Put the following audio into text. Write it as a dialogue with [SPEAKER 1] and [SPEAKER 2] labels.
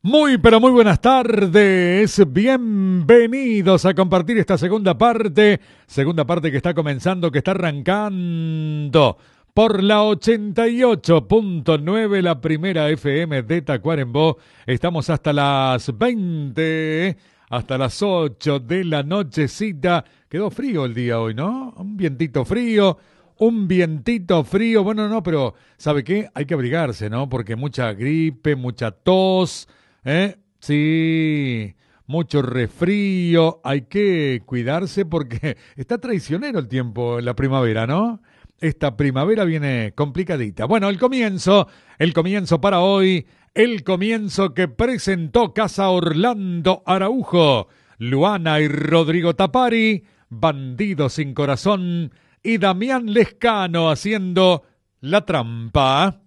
[SPEAKER 1] Muy, pero muy buenas tardes. Bienvenidos a compartir esta segunda parte. Segunda parte que está comenzando, que está arrancando por la 88.9, la primera FM de Tacuarembó. Estamos hasta las 20, hasta las 8 de la nochecita. Quedó frío el día hoy, ¿no? Un vientito frío. Bueno, no, pero ¿sabe qué? Hay que abrigarse, ¿no? Porque mucha gripe, mucha tos, ¿eh? Sí, mucho resfrío, hay que cuidarse porque está traicionero el tiempo en la primavera, ¿no? Esta primavera viene complicadita. Bueno, el comienzo para hoy, el comienzo que presentó Casa Orlando Araujo, Luana y Rodrigo Tapari, Bandido sin Corazón y Damián Lescano haciendo La Trampa.